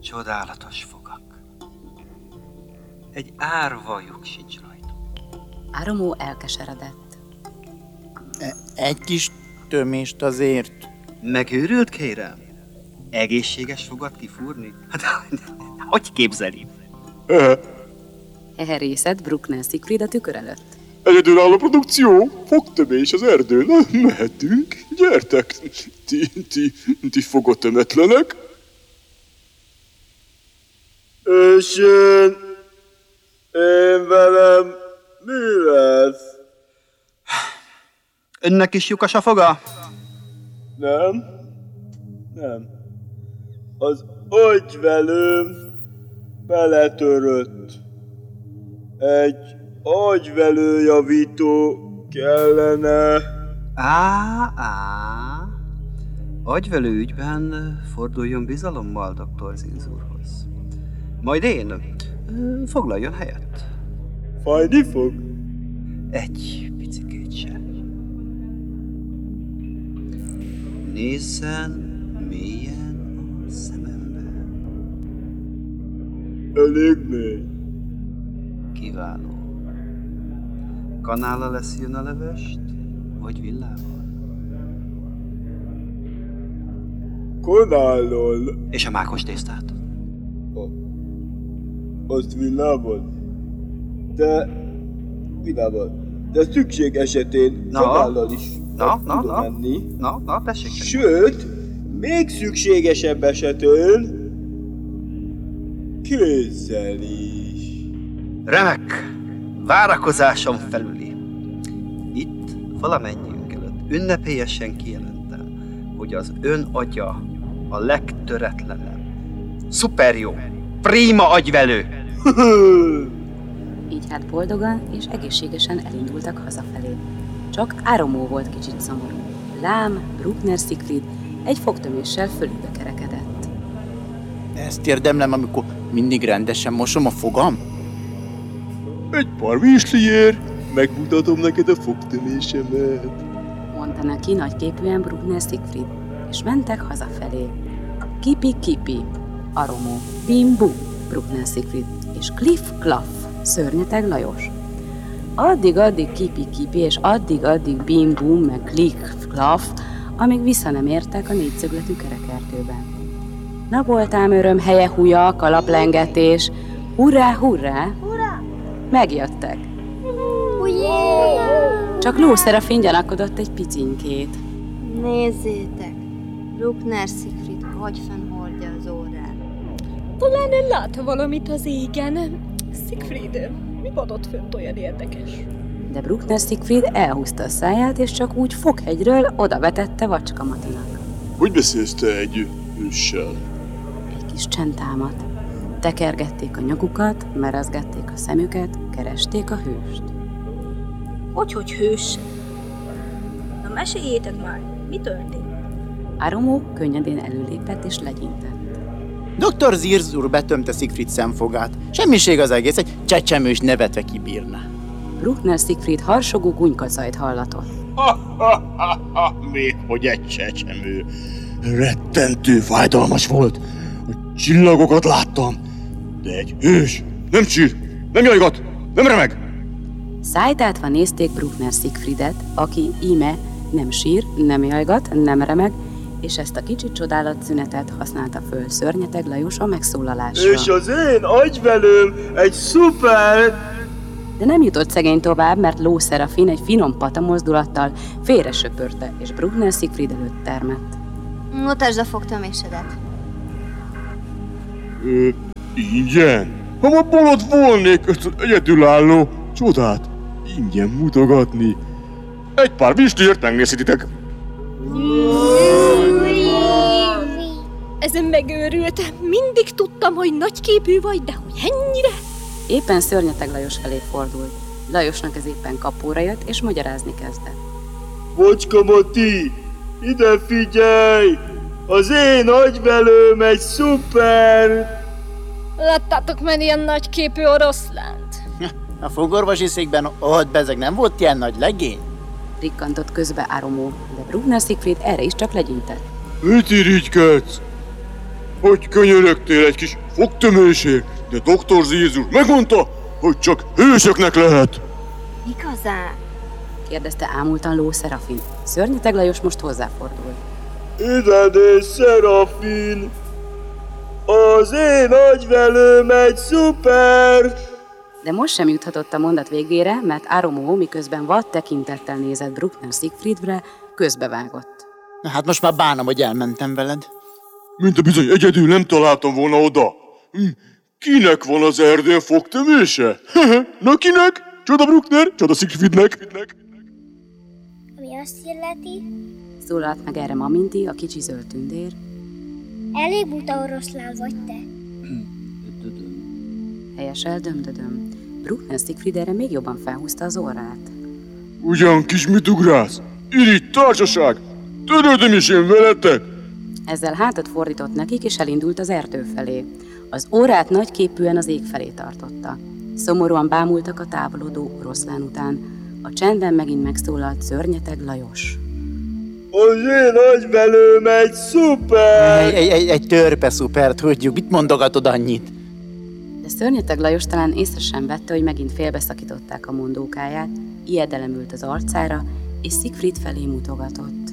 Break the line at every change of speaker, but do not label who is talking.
Csodálatos fogak. Egy árvajuk sincs rajta.
Aromó elkeseredett.
Egy kis tömést azért.
Megőrült, kérem? Egészséges fogat kifúrni? Hát, hogy képzeli?
Heherészett Bruckner Siegfried a tükör előtt.
Egyedülálló produkció, fogtömés az erdőn. Mehetünk, gyertek, ti fogatömetlenek. És én velem mi lesz?
Önnek is lyukas a foga?
Nem. Az agyvelőm beletörött. Egy agyvelőjavító kellene.
Agyvelő ügyben forduljon bizalommal dr. Zinz úrhoz. Majd én foglaljon helyet.
Fájni fog?
Egy picikét sem. Nézzen mélyen a szemembe.
Elég mély.
Kiváló. Kanállal leszjön a levest, vagy villával?
Kanállal.
És a mákos tésztát?
Azt villával. De szükség esetén kanállal is tudom menni.
Na, tessék.
Sőt, még szükségesebb esetén kézzel is.
Remek! Várakozásom felüli. Itt valamennyiünk előtt ünnepélyesen kijelentem, hogy az ön agya a legtöretlenebb, szuperjó, prima agyvelő.
Így hát boldogan és egészségesen elindultak hazafelé. Csak Aromó volt kicsit szomorú. Lám, Bruckner Siegfried egy fogtöméssel fölübe kerekedett.
Ezt érdemlem, amikor mindig rendesen mosom a fogam?
Egy pár virsliért, megmutatom neked a fogtömésemet.
Mondta neki nagyképűen Bruckner Siegfried, és mentek hazafelé. Kipi, Aromó, bim-bum, Bruckner Siegfried, és kliff-klaff, Szörnyeteg Lajos. Addig kipi, és addig bim-bum, meg kliff-klaff, amíg vissza nem értek a négyszögletű kerekertőben. Na voltám öröm, helye húja, kalaplengetés, hurrá! Megjöttek. Csak Lószerafin gyanakodott egy picinkét.
Nézzétek, Bruckner Siegfried agyfenn hordja az órát.
Talán ön lát valamit az égen. Siegfried, mi van ott fönt olyan érdekes?
De Bruckner Siegfried elhúzta a száját, és csak úgy foghegyről odavetette Vacska Matinak.
Hogy beszélsz te egy őssel?
Egy kis csend támadt. Tekergették a nyakukat, merezgették a szemüket, keresték a hőst.
Hogy hős? Na meséljétek már, mi történt?
Aromó könnyedén előlépett és legyintett.
Dr. Zinz úr betömte Siegfried szemfogát. Semmiség az egész, egy csecsemős nevetve kibírna.
Bruckner Siegfried harsogó gunykacajt hallatott.
Még hogy egy csecsemő. Rettentő fájdalmas volt. A csillagokat láttam. De egy hős nem sír, nem jajgat, nem remeg.
Szájtátva nézték Bruckner Siegfriedet, aki íme nem sír, nem jajgat, nem remeg, és ezt a kicsi csodálatszünetet használta föl Szörnyeteg Lajos a megszólalásra.
És az én agyvelőm egy szuper...
De nem jutott szegény tovább, mert Lószerafin egy finom patamozdulattal félre söpörte, és Bruckner Siegfried előtt termett.
Mutasd a fogtömésedet.
Ingyen? Ha ma bolond volnék ezt az egyedülálló csodát ingyen mutogatni. Egy pár virsliért megnézhetitek.
Ezen megőrültem. Mindig tudtam, hogy nagyképű vagy, de hogy ennyire?
Éppen Szörnyeteg Lajos felé fordult. Lajosnak ez éppen kapóra jött, és magyarázni kezdett.
Vacska Mati, ide figyelj! Az én agyvelőm egy szuper...
Láttátok már ilyen nagyképű oroszlánt?
A fogorvosi székben ott bezeg nem volt ilyen nagy legény?
Rikkantott közbe Aromó, de Bruckner Siegfried erre is csak legyintett.
Mit irigykedsz? hogy könyörögtél egy kis fogtömésért, de doktor Zíz úr megmondta, hogy csak hősöknek lehet.
Igazán?
kérdezte ámultan Ló Szerafin. Szörnyeteg Lajos most hozzáfordul.
Ide, Szerafin! Az én agyvelőm egy szuper!
De most sem juthatott a mondat végére, mert Aromó, miközben vad tekintettel nézett Bruckner Siegfriedre, közbevágott.
Na hát most már bánom, hogy elmentem veled.
Mint a bizony egyedül nem találtam volna oda. Kinek van az erdőn fogtömése? Na kinek? Csoda Bruckner, csoda Siegfriednek.
Ami azt illeti,
Szólalt meg erre Maminti, a kicsi zöld tündér.
elég buta oroszlán vagy te.
Helyesel dömdödöm. Bruckner Siegfried erre még jobban felhúzta az orrát.
Ugyan kis mit ugrálsz? Irigy társaság! Törődöm is én veletek!
Ezzel hátat fordított nekik, és elindult az erdő felé. Az órát nagyképűen az ég felé tartotta. Szomorúan bámultak a távolodó oroszlán után. A csendben megint megszólalt Szörnyeteg Lajos.
Az én agyvelőm egy szuper!
Egy törpe szuper, tudjuk, mit mondogatod annyit?
De Szörnyeteg Lajos talán észre sem vette, hogy megint félbeszakították a mondókáját, ijedelem ült az arcára, és Siegfried felé mutogatott.